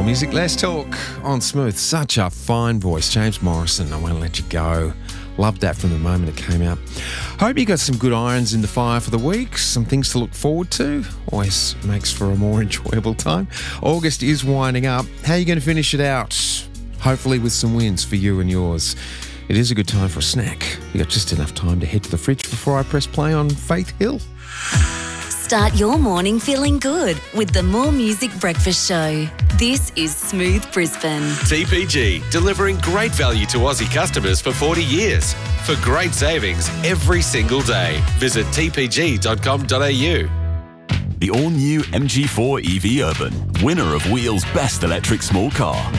music. Let's talk on Smooth. Such a fine voice. James Morrison, I Won't Let You Go. Loved that from the moment it came out. Hope you got some good irons in the fire for the week. Some things to look forward to. Always makes for a more enjoyable time. August is winding up. How are you going to finish it out? Hopefully with some wins for you and yours. It is a good time for a snack. You got just enough time to head to the fridge before I press play on Faith Hill. Start your morning feeling good with the More Music Breakfast Show. This is Smooth Brisbane. TPG, delivering great value to Aussie customers for 40 years. For great savings every single day. Visit tpg.com.au. The all-new MG4 EV Urban, winner of Wheel's Best Electric Small Car.